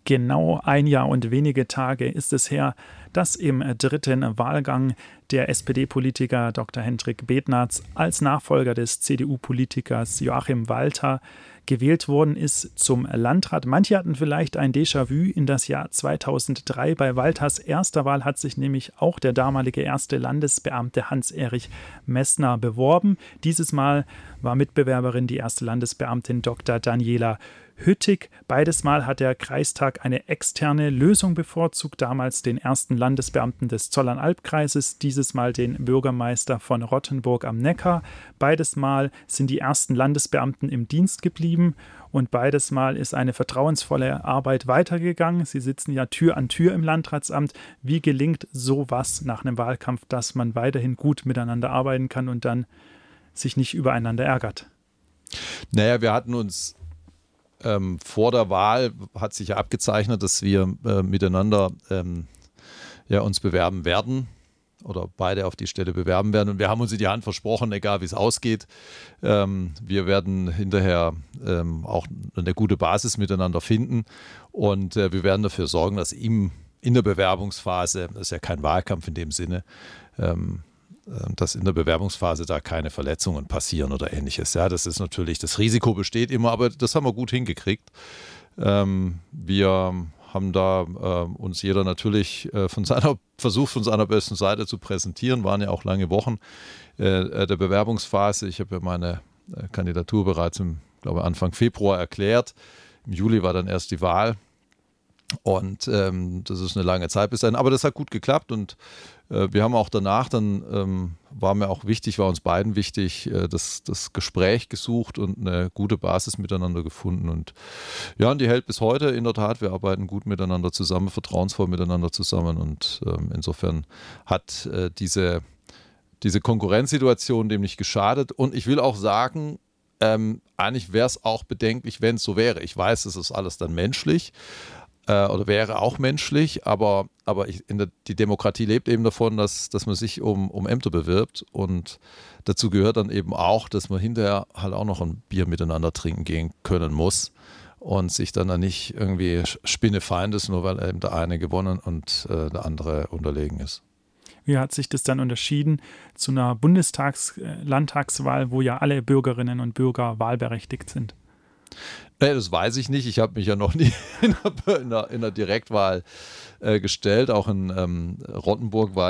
Genau ein Jahr und wenige Tage ist es her, dass im dritten Wahlgang der SPD-Politiker Dr. Hendrik Bednarz als Nachfolger des CDU-Politikers Joachim Walter gewählt worden ist zum Landrat. Manche hatten vielleicht ein Déjà-vu in das Jahr 2003. Bei Walters erster Wahl hat sich nämlich auch der damalige erste Landesbeamte Hans-Erich Messner beworben. Dieses Mal war Mitbewerberin die erste Landesbeamtin Dr. Daniela Hüttig. Beides Mal hat der Kreistag eine externe Lösung bevorzugt, damals den ersten Landesbeamten des Zollernalbkreises, dieses Mal den Bürgermeister von Rottenburg am Neckar. Beides Mal sind die ersten Landesbeamten im Dienst geblieben und beides Mal ist eine vertrauensvolle Arbeit weitergegangen. Sie sitzen ja Tür an Tür im Landratsamt. Wie gelingt sowas nach einem Wahlkampf, dass man weiterhin gut miteinander arbeiten kann und dann sich nicht übereinander ärgert? Naja, wir hatten uns vor der Wahl hat sich ja abgezeichnet, dass wir miteinander uns bewerben werden oder beide auf die Stelle bewerben werden. Und wir haben uns in die Hand versprochen, egal wie es ausgeht. Wir werden hinterher auch eine gute Basis miteinander finden und wir werden dafür sorgen, dass ihm in der Bewerbungsphase, das ist ja kein Wahlkampf in dem Sinne, dass in der Bewerbungsphase da keine Verletzungen passieren oder Ähnliches. Ja, das ist natürlich, das Risiko besteht immer, aber das haben wir gut hingekriegt. Wir haben da uns jeder natürlich versucht, von seiner besten Seite zu präsentieren, waren ja auch lange Wochen der Bewerbungsphase. Ich habe ja meine Kandidatur bereits Anfang Februar erklärt. Im Juli war dann erst die Wahl. Und das ist eine lange Zeit bis dahin. Aber das hat gut geklappt und wir haben auch danach, dann war uns beiden wichtig, das Gespräch gesucht und eine gute Basis miteinander gefunden. Und ja, und die hält bis heute in der Tat. Wir arbeiten gut miteinander zusammen, vertrauensvoll miteinander zusammen. Und insofern hat diese Konkurrenzsituation dem nicht geschadet. Und ich will auch sagen, eigentlich wäre es auch bedenklich, wenn es so wäre. Ich weiß, es ist alles dann menschlich. Oder wäre auch menschlich, aber die Demokratie lebt eben davon, dass man sich um Ämter bewirbt und dazu gehört dann eben auch, dass man hinterher halt auch noch ein Bier miteinander trinken gehen können muss und sich dann nicht irgendwie Spinnefeind ist, nur weil eben der eine gewonnen und der andere unterlegen ist. Wie hat sich das dann unterschieden zu einer Landtagswahl, wo ja alle Bürgerinnen und Bürger wahlberechtigt sind? Das weiß ich nicht. Ich habe mich ja noch nie in der Direktwahl gestellt. Auch in Rottenburg war